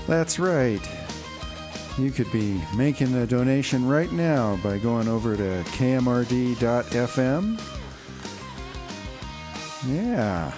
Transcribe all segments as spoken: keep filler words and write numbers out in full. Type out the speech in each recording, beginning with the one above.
That's right. You could be making a donation right now by going over to K M R D dot F M. Yeah.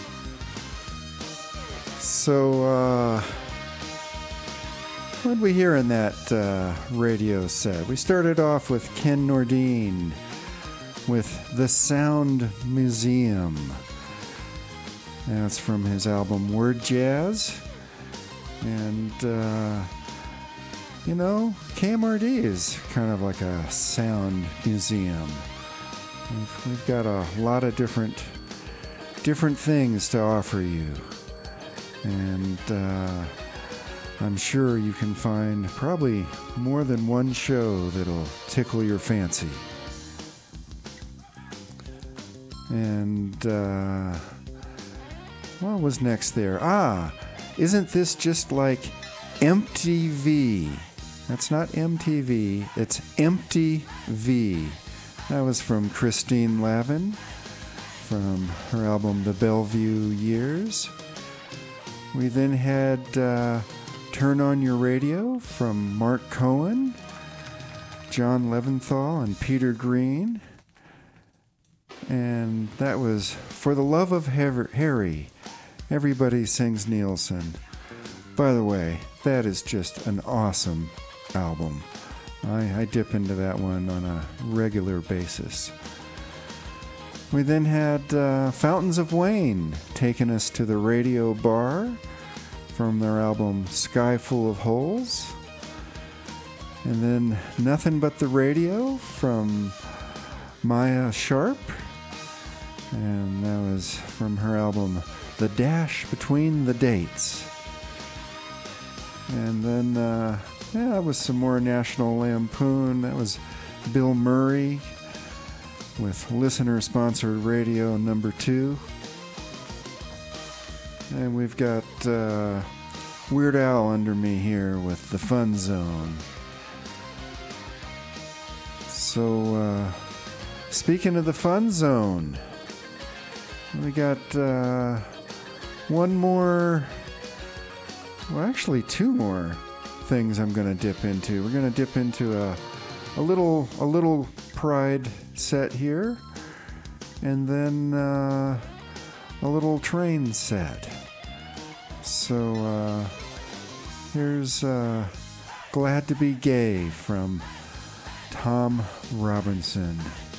So, uh, what did we hear in that uh, radio set? We started off with Ken Nordine with The Sound Museum. That's from his album Word Jazz. And, uh, you know, K M R D is kind of like a sound museum. We've, we've got a lot of different, different things to offer you. And uh, I'm sure you can find probably more than one show that'll tickle your fancy. And uh, what was next there? Ah, isn't this just like M T V? That's not M T V, it's Empty V. That was from Christine Lavin from her album The Bellevue Years. We then had uh, Turn On Your Radio from Mark Cohen, John Leventhal, and Peter Green. And that was For the Love of Harry, Everybody Sings Nielsen. By the way, that is just an awesome album. I, I dip into that one on a regular basis. We then had uh, Fountains of Wayne taking us to the radio bar from their album Sky Full of Holes. And then Nothing But the Radio from Maya Sharp. And that was from her album The Dash Between the Dates. And then, uh, yeah, that was some more National Lampoon. That was Bill Murray with listener-sponsored radio number two. And we've got uh, Weird Al under me here with The Fun Zone. So, uh, speaking of The Fun Zone, we got uh, one more, well, actually two more things I'm going to dip into. We're going to dip into a, a little, a little Pride set here, and then uh, a little Train set. So uh, here's uh, Glad to Be Gay from Tom Robinson.